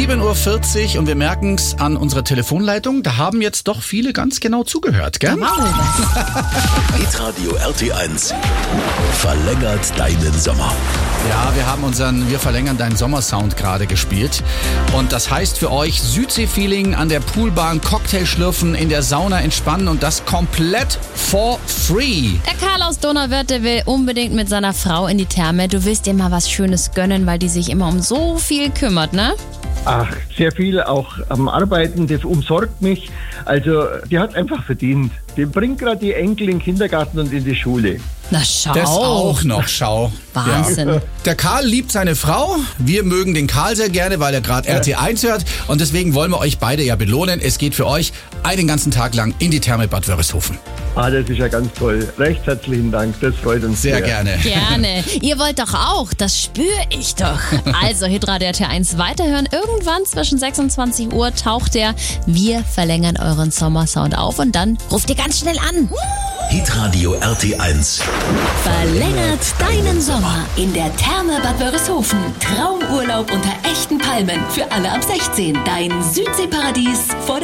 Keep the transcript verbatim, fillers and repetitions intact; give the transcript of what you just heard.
sieben Uhr vierzig und wir merken es an unserer Telefonleitung. Da haben jetzt doch viele ganz genau zugehört, gell? Hitradio R T eins verlängert deinen Sommer. Ja, wir haben unseren Wir verlängern deinen Sommersound gerade gespielt. Und das heißt für euch Südsee-Feeling an der Poolbahn, Cocktail schlürfen, in der Sauna entspannen und das komplett for free. Der Karl aus Donauwörth will unbedingt mit seiner Frau in die Therme. Du willst dir mal was Schönes gönnen, weil die sich immer um so viel kümmert, ne? Ach, sehr viel auch am Arbeiten, das umsorgt mich. Also, die hat einfach verdient. Die bringt gerade die Enkel in den Kindergarten und in die Schule. Na schau. Das auch noch, schau. Wahnsinn. Ja. Der Karl liebt seine Frau. Wir mögen den Karl sehr gerne, weil er gerade R T eins hört. Und deswegen wollen wir euch beide ja belohnen. Es geht für euch einen ganzen Tag lang in die Therme Bad Wörishofen. Ah, das ist ja ganz toll. Recht herzlichen Dank, das freut uns Sehr sehr. gerne. Gerne. Ihr wollt doch auch, das spüre ich doch. Also Hitradio R T eins weiterhören. Irgendwann zwischen sechsundzwanzig Uhr taucht der Wir verlängern euren Sommersound auf und dann ruft ihr ganz schnell an. Hitradio R T eins Verlängert deinen Sommer in der Therme Bad Wörishofen. Traumurlaub unter echten Palmen für alle ab sechzehn. Dein Südseeparadies vor der